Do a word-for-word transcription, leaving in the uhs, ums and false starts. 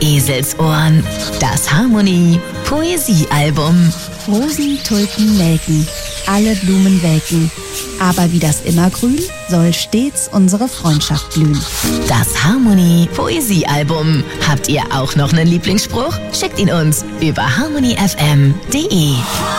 Eselsohren. Das Harmonie Poesiealbum. Rosen, Tulpen, Nelken, alle Blumen welken. Aber wie das Immergrün soll stets unsere Freundschaft blühen. Das Harmonie Poesiealbum. Habt ihr auch noch einen Lieblingsspruch? Schickt ihn uns über harmony f m punkt d e.